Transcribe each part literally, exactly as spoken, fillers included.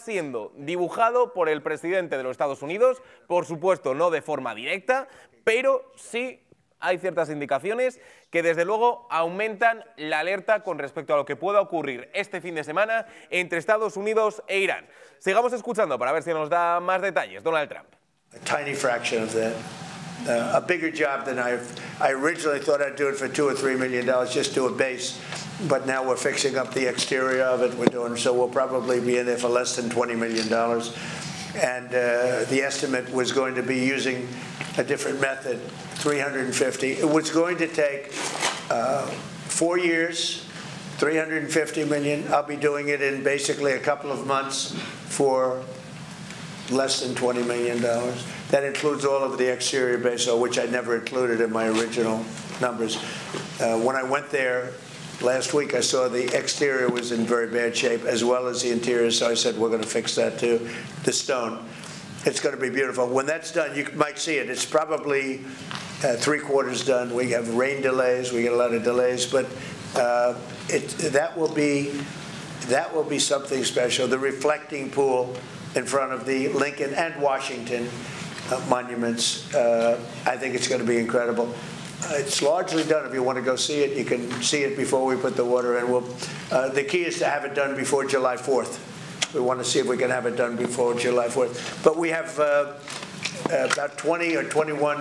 siendo dibujado por el presidente de los Estados Unidos, por supuesto no de forma directa, pero sí hay ciertas indicaciones que desde luego aumentan la alerta con respecto a lo que pueda ocurrir este fin de semana entre Estados Unidos e Irán. Sigamos escuchando para ver si nos da más detalles Donald Trump. A tiny fraction of that. Uh, a bigger job than I I originally thought I'd do it for two or three million dollars, just do a base. But now we're fixing up the exterior of it. We're doing so we'll probably be in there for less than twenty million dollars. And uh, the estimate was going to be using a different method, three hundred fifty. It was going to take uh, four years, three hundred fifty million. I'll be doing it in basically a couple of months for less than twenty million dollars. That includes all of the exterior base, which I never included in my original numbers. Uh, when I went there last week, I saw the exterior was in very bad shape, as well as the interior, so I said, we're going to fix that too. The stone. It's going to be beautiful. When that's done, you might see it. It's probably uh, three quarters done. We have rain delays. We get a lot of delays, but uh, it, that will be that will be something special. The reflecting pool in front of the Lincoln and Washington uh, monuments. Uh, I think it's going to be incredible. Uh, it's largely done. If you want to go see it, you can see it before we put the water in. We'll, uh, the key is to have it done before July fourth. We want to see if we can have it done before July fourth. But we have uh, about twenty or twenty-one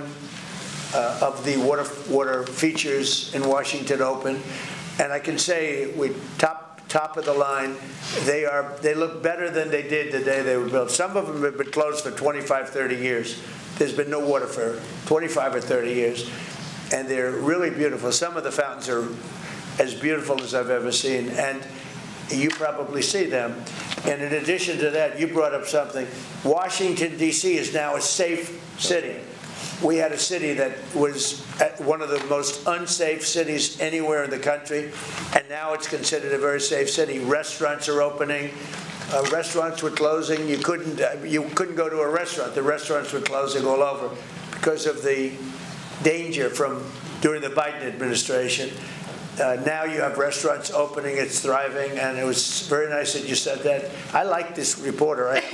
uh, of the water water features in Washington open, and I can say we top. Top of the line, they are. They look better than they did the day they were built. Some of them have been closed for twenty-five, thirty years. There's been no water for twenty-five or thirty years, and they're really beautiful. Some of the fountains are as beautiful as I've ever seen, and you probably see them. And in addition to that, you brought up something. Washington, D C is now a safe city. We had a city that was at one of the most unsafe cities anywhere in the country, and now it's considered a very safe city. Restaurants are opening. Uh, restaurants were closing. You couldn't uh, you couldn't go to a restaurant. The restaurants were closing all over because of the danger from during the Biden administration. Uh, now you have restaurants opening, it's thriving, and it was very nice that you said that. I like this reporter. I,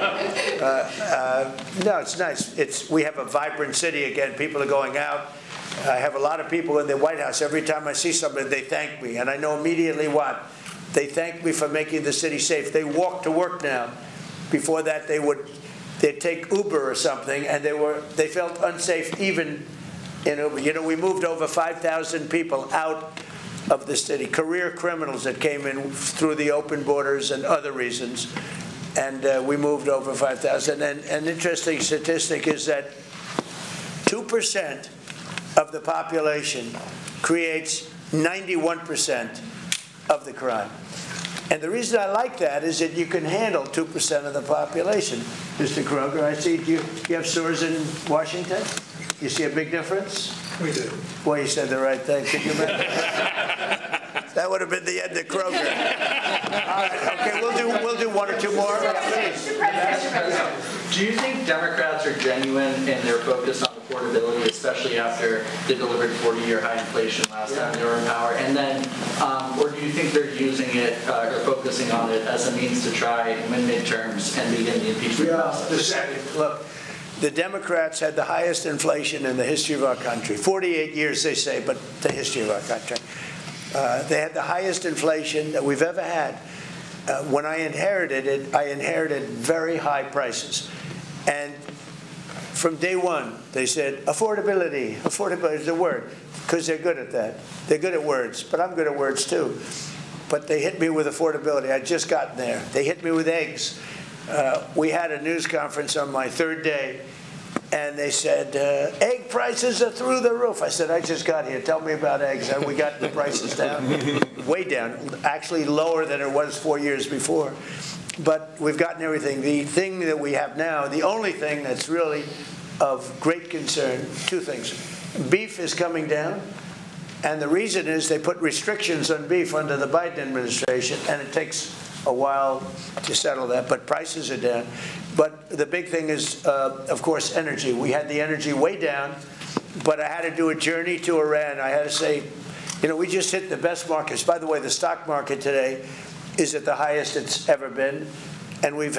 uh, uh, no, it's nice. It's we have a vibrant city again. People are going out. I have a lot of people in the White House. Every time I see somebody, they thank me, and I know immediately what. They thank me for making the city safe. They walk to work now. Before that, they would they'd take Uber or something, and they were they felt unsafe even in Uber. You know, we moved over five thousand people out of the city, career criminals that came in through the open borders and other reasons, and uh, we moved over five thousand. And an interesting statistic is that two percent of the population creates ninety-one percent of the crime. And the reason I like that is that you can handle two percent of the population. Mister Kroger, I see you, you have stores in Washington. You see a big difference? We do. Well, you said the right thing. Could you imagine? That would have been the end of Kroger. All right, okay, we'll do we'll do one or two more. Yeah, please. Do you think Democrats are genuine in their focus on affordability, especially after they delivered forty-year high inflation last time they were in power? And then, um, or do you think they're using it uh, or focusing on it as a means to try and win midterms and begin the impeachment process? Look. The Democrats had the highest inflation in the history of our country. forty-eight years, they say, but the history of our country. Uh, they had the highest inflation that we've ever had. Uh, when I inherited it, I inherited very high prices. And from day one, they said, affordability, affordability is a word, because they're good at that. They're good at words, but I'm good at words too. But they hit me with affordability. I'd just gotten there. They hit me with eggs. Uh, we had a news conference on my third day, and they said, uh, egg prices are through the roof. I said, I just got here. Tell me about eggs. And we got the prices down, way down, actually lower than it was four years before. But we've gotten everything. The thing that we have now, the only thing that's really of great concern, two things. Beef is coming down, and the reason is they put restrictions on beef under the Biden administration, and it takes a while to settle that, but prices are down. But the big thing is, uh, of course, energy. We had the energy way down, but I had to do a journey to Iran. I had to say, you know, we just hit the best markets. By the way, the stock market today is at the highest it's ever been, and we've